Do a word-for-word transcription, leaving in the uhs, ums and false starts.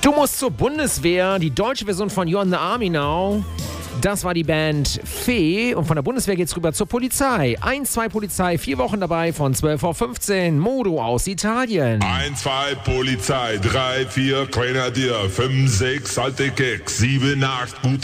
Du musst zur Bundeswehr, die deutsche Version von You're in the Army Now. Das war die Band Fee und von der Bundeswehr geht's rüber zur Polizei. eins, zwei Polizei, vier Wochen dabei von zwölf auf fünfzehn. Modo aus Italien. eins, zwei Polizei, drei, vier Grenadier, fünf, sechs alte Keks, sieben, acht gute